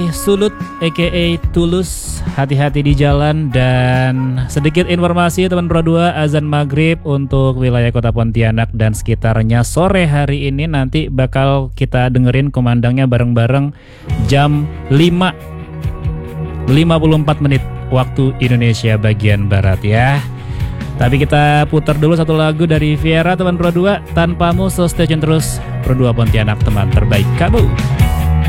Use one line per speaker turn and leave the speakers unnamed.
Sulut aka Tulus, hati-hati di jalan. Dan sedikit informasi teman Pro 2, azan maghrib untuk wilayah kota Pontianak dan sekitarnya sore hari ini nanti bakal kita dengerin kumandangnya bareng-bareng jam 5:54 waktu Indonesia bagian Barat ya. Tapi kita putar dulu satu lagu dari Viera teman Pro 2, Tanpamu. So stay tune terus, Pro 2 Pontianak, teman terbaik kamu.